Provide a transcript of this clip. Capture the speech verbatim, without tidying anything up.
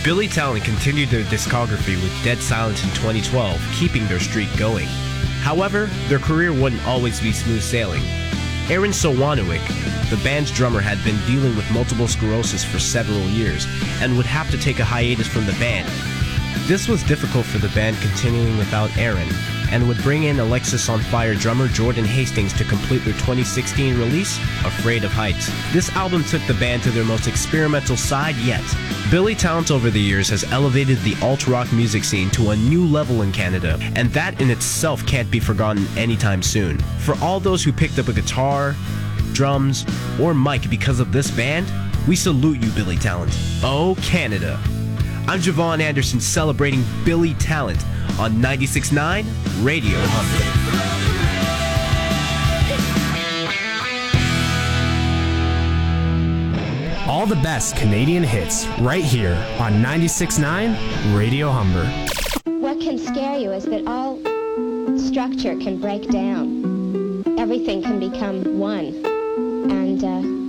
Billy Talent continued their discography with Dead Silence in twenty twelve, keeping their streak going. However, their career wouldn't always be smooth sailing. Aaron Sowanowick, the band's drummer, had been dealing with multiple sclerosis for several years and would have to take a hiatus from the band. This was difficult for the band continuing without Aaron, and would bring in Alexis on Fire drummer Jordan Hastings to complete their twenty sixteen release, Afraid of Heights. This album took the band to their most experimental side yet. Billy Talent over the years has elevated the alt-rock music scene to a new level in Canada, and that in itself can't be forgotten anytime soon. For all those who picked up a guitar, drums, or mic because of this band, we salute you, Billy Talent. Oh, Canada. I'm Javon Anderson celebrating Billy Talent on ninety-six point nine Radio Humber. All the best Canadian hits right here on ninety-six point nine Radio Humber. What can scare you is that all structure can break down. Everything can become one. And uh,